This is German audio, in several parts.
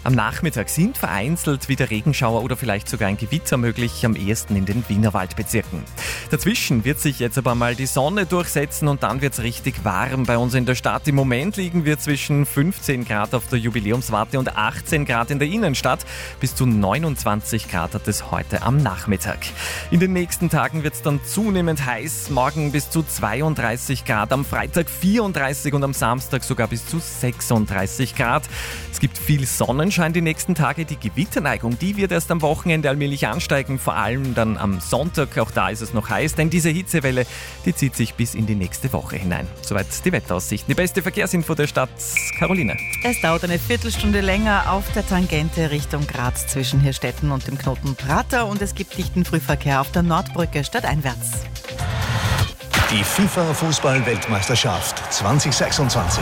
Am Nachmittag sind vereinzelt wieder Regenschauer oder vielleicht sogar ein Gewitter möglich, am ehesten in den Wienerwaldbezirken. Dazwischen wird sich jetzt aber mal die Sonne durchsetzen und dann wird es richtig warm bei uns in der Stadt. Im Moment liegen wir zwischen 15 Grad auf der Jubiläumswarte und 18 Grad in der Innenstadt. Bis zu 29 Grad hat es heute am Nachmittag. In den nächsten Tagen wird es dann zunehmend heiß. Morgen bis zu 32 Grad, am Freitag 34 und am Samstag sogar bis zu 36 Grad. Es gibt viel Sonnenschein die nächsten Tage. Die Gewitterneigung, die wird erst am Wochenende allmählich ansteigen. Vor allem dann am Sonntag, auch da ist es noch heiß, denn diese Hitzewelle, die zieht sich bis in die nächste Woche hinein. Soweit die Wetteraussichten. Die beste Verkehrsinfo der Stadt, Caroline. Es dauert eine Viertelstunde länger auf der Tangente Richtung Graz zwischen Hirstetten und dem Knoten Prater und es gibt dichten Frühverkehr auf der Nordbrücke stadteinwärts. Die FIFA-Fußball-Weltmeisterschaft 2026.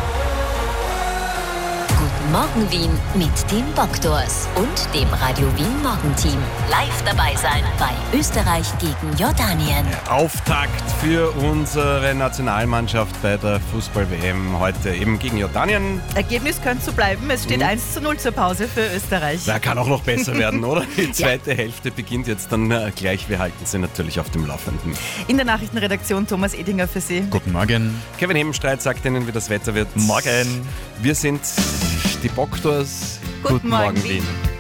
Guten Morgen Wien mit den Bokdors und dem Radio Wien Morgenteam. Live dabei sein bei Österreich gegen Jordanien. Auftakt für unsere Nationalmannschaft bei der Fußball-WM heute eben gegen Jordanien. Ergebnis könnte so bleiben. Es steht 1:0 zur Pause für Österreich. Da kann auch noch besser werden, oder? Die zweite Hälfte beginnt jetzt dann gleich. Wir halten Sie natürlich auf dem Laufenden. In der Nachrichtenredaktion Thomas Edinger für Sie. Guten Morgen. Kevin Hebenstreit sagt Ihnen, wie das Wetter wird. Morgen. Wir sind die Bokdors. Guten Morgen, Wien.